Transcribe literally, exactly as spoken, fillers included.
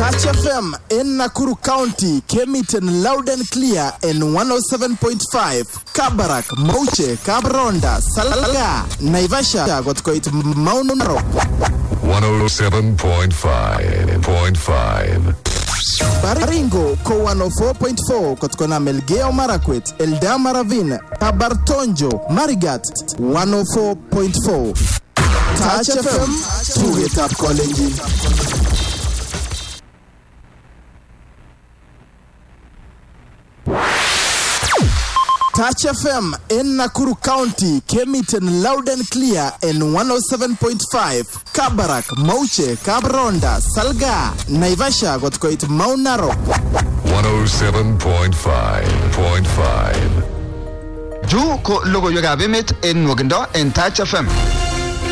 Touch F M in Nakuru County came it in loud and clear in one oh seven point five. Kabarak, Mauche, Kabronda, Salaga, Naivasha, got quite Mount Narok. one oh seven point five point five. Baringo, Ko one oh four point four, Kotkona Melgeo Marakwet, Eldama Ravine, Kabartonjo, Marigat, one oh four point four. Touch F M, to it up calling. Touch F M in Nakuru County came it in loud and clear in one oh seven point five. Kabarak, Mauche, Kabronda, Salga, Naivasha, got quite Mount Narok. one oh seven point five point five. Ju ko logo yoga bimit in Waganda in Touch F M.